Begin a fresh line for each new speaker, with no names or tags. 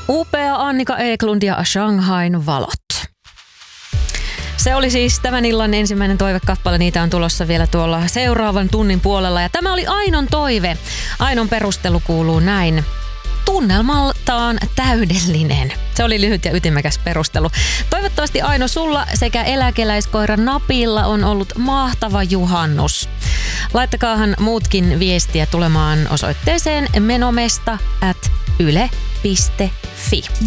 Upea Annika Eklund ja Shanghain valot. Se oli siis tämän illan ensimmäinen toivekappale. Niitä on tulossa vielä tuolla seuraavan tunnin puolella. Ja tämä oli Ainon toive. Ainon perustelu kuuluu näin. Tunnelmaltaan täydellinen. Se oli lyhyt ja ytimekäs perustelu. Toivottavasti Aino sulla sekä eläkeläiskoira Napilla on ollut mahtava juhannus. Laittakaahan muutkin viestiä tulemaan osoitteeseen menomesta@yle.fi.